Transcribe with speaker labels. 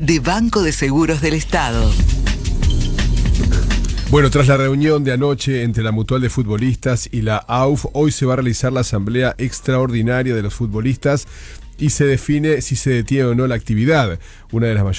Speaker 1: de Banco de Seguros del Estado.
Speaker 2: Bueno, tras la reunión de anoche entre la Mutual de Futbolistas y la AUF, hoy se va a realizar la asamblea extraordinaria de los futbolistas y se define si se detiene o no la actividad. Una de las mayores